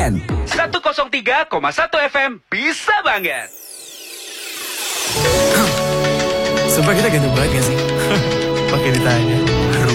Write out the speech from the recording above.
weekend. 103,1 FM bisa banget. Sumpah kita ganteng banget gak sih? Pakai ditanya.